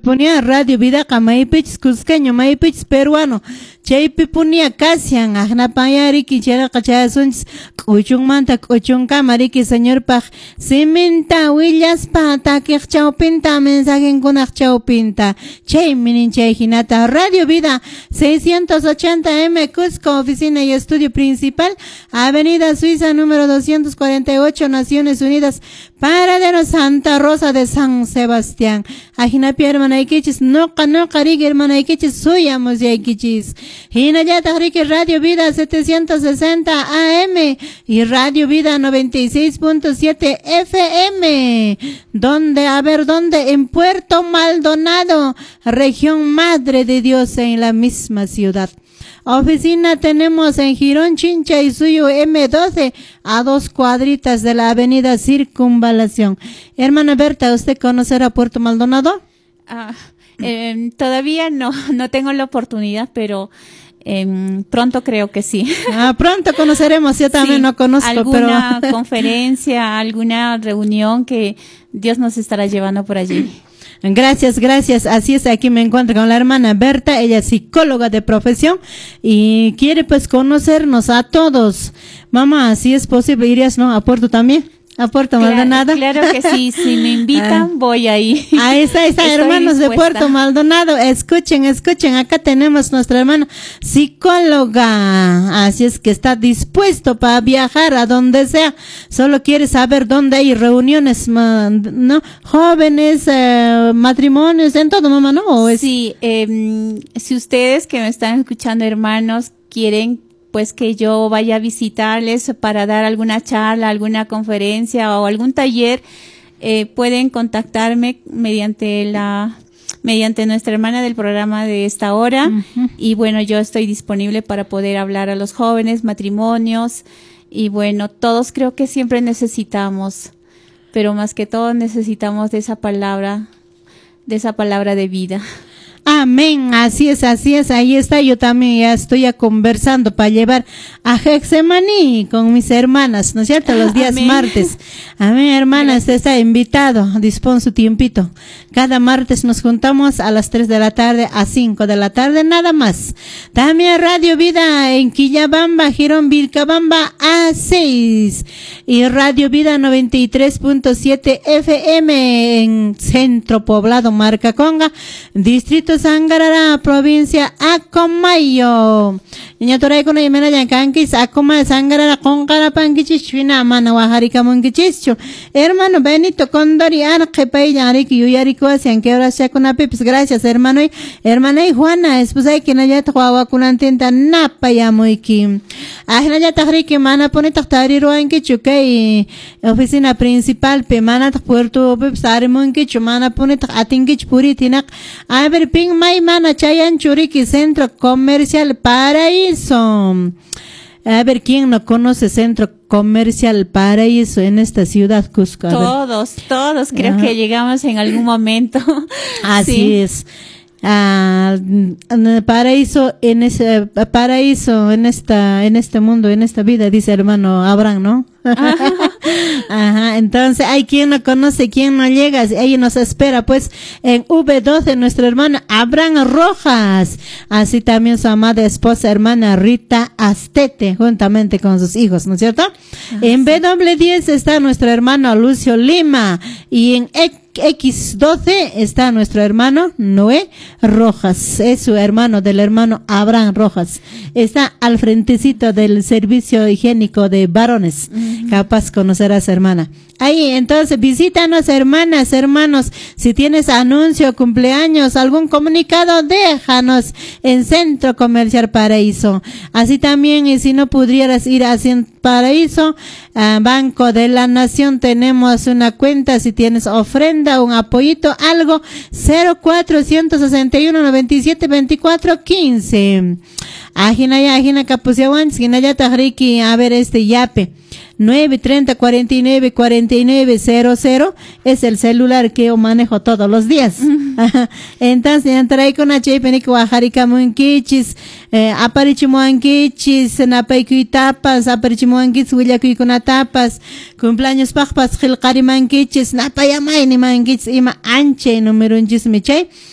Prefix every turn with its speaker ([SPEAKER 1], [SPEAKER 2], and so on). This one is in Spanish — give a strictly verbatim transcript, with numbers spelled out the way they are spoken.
[SPEAKER 1] ponía Radio Vida Kamaipich, Cusqueño, Maipich, peruano. Chaypi ponía Casian, Agnapayariki, Chera Cachasunch, Cuchung Manta, Cuchung Camariki, señor Paj, Cimenta, Willas Pata, Kirchau Pinta, mensaje en Kunach Chau Pinta, Chay Minin Chay Hinata, Radio Vida, seiscientos ochenta M, Cusco, oficina y estudio principal, Avenida Suiza, número doscientos cuarenta y ocho, Naciones Unidas, Paradero Santa Rosa de San Sebastián. Ajinapi hermana Iquichis, Noca Noca Rigi hermana Iquichis, Suyamos ya Iquichis. Hinayata Rigi Radio Vida setecientos sesenta A M y Radio Vida noventa y seis punto siete F M. ¿Dónde? A ver, ¿dónde? En Puerto Maldonado, región Madre de Dios en la misma ciudad. Oficina tenemos en Girón, Chincha y Suyo M doce, a dos cuadritas de la avenida Circunvalación. Hermana Berta, ¿usted conocerá Puerto Maldonado?
[SPEAKER 2] Ah, eh, todavía no, no tengo la oportunidad, pero eh, pronto creo que sí.
[SPEAKER 1] Ah, pronto conoceremos, yo también sí, no conozco.
[SPEAKER 2] Alguna
[SPEAKER 1] pero...
[SPEAKER 2] conferencia, alguna reunión que Dios nos estará llevando por allí.
[SPEAKER 1] Gracias, gracias. Así es, aquí me encuentro con la hermana Berta, ella es psicóloga de profesión y quiere pues conocernos a todos. Mamá, si es posible, ¿irías, no, a Puerto también? ¿A Puerto
[SPEAKER 2] claro,
[SPEAKER 1] Maldonado?
[SPEAKER 2] Claro que sí, si me invitan, ah, voy ahí.
[SPEAKER 1] Ahí está, está, hermanos dispuesta. De Puerto Maldonado, escuchen, escuchen, acá tenemos nuestra hermana psicóloga, así es que está dispuesto para viajar a donde sea, solo quiere saber dónde hay reuniones, ¿no? Jóvenes, eh, matrimonios, en todo, mamá, ¿no?
[SPEAKER 2] Es... Sí, eh, si ustedes que me están escuchando, hermanos, quieren pues que yo vaya a visitarles para dar alguna charla, alguna conferencia o algún taller, eh, pueden contactarme mediante la, mediante nuestra hermana del programa de esta hora. Uh-huh. Y bueno, yo estoy disponible para poder hablar a los jóvenes, matrimonios, y bueno, todos creo que siempre necesitamos, pero más que todo necesitamos de esa palabra, de esa palabra de vida.
[SPEAKER 1] Amén, así es, así es, ahí está, yo también ya estoy ya conversando para llevar a Hexemaní con mis hermanas, ¿no es cierto? Los días Amén. Martes. Amén, hermanas, usted está invitado, dispón su tiempito. Cada martes nos juntamos a las tres de la tarde a cinco de la tarde, nada más. También Radio Vida en Quillabamba, Girón, Vilcabamba a seis. Y Radio Vida noventa y tres punto siete F M en Centro Poblado, Marcaconga, Distrito Sangarara, provincia Acomayo. Niña toray kuna yemena yankankis Acoma Sangarara Concara Pankichishwina Mana Waharika Munkichicho. Hermano Benito Condori Arqepay Yariki Yuyariko Asian que ahora sea con apipis. Gracias, hermano. Hermana y Juana, esposa que na yata huawa kunantenta napa yamoiki. Ajna yata riki mana pone taktari ruanki chukai oficina principal pe mana tak puerto pepsari munkichu mana pone tak atingich puritinak. A ver ping may mana chayan churiki centro comercial Paraíso. A ver, ¿quién no conoce Centro Comercial Paraíso en esta ciudad, Cusco?
[SPEAKER 2] Todos, todos, creo Ajá. que llegamos en algún momento.
[SPEAKER 1] Así sí. es. Ah, paraíso en ese paraíso en esta en este mundo, en esta vida, dice hermano Abraham, ¿no? Ajá. Ajá, entonces hay quien no conoce, quien no llega, ella nos espera pues en V doce, nuestro hermano Abraham Rojas, así también su amada esposa hermana Rita Astete, juntamente con sus hijos, ¿no es cierto? Ah, en sí. W diez está nuestro hermano Lucio Lima y en X doce está nuestro hermano Noé Rojas, es su hermano del hermano Abraham Rojas, está al frentecito del servicio higiénico de varones. Uh-huh. Capaz conocerás, hermana. Ahí, entonces, visítanos, hermanas, hermanos. Si tienes anuncio, cumpleaños, algún comunicado, déjanos en Centro Comercial Paraíso. Así también, y si no pudieras ir a Paraíso, a Banco de la Nación, tenemos una cuenta, si tienes ofrenda, un apoyito, algo, cero cuatrocientos sesenta y uno, noventa y siete, veinticuatro, quince. Ajina ya, ajina capuciawan, ya tahriki, a ver este yape. nueve treinta cuarenta y nueve cuarenta y nueve cero cero es el celular que yo manejo todos los días. Uh-huh. Entonces, entré con H P N K Wajarika Munkichis, Aparichimuankichis, Napaiku tapas, Aparichimuankis, Willakuy con tapas, cumpleaños Pajpas, Gilkari Mankichis, Napayamay ni Mankichis, Ima Anche, número un chismechay.